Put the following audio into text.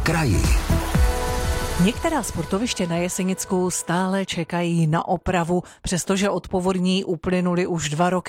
kraji. Některá sportoviště na Jesenicku stále čekají na opravu, přestože od povodní uplynuly už 2 roky.